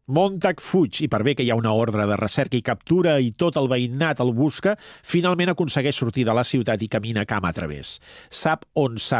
Montag fuig i per bé que hi ha una ordre de recerca i captura i tot el veïnat el busca, finalment aconsegueix sortir de la ciutat i camina camp a través. Sap on s'ha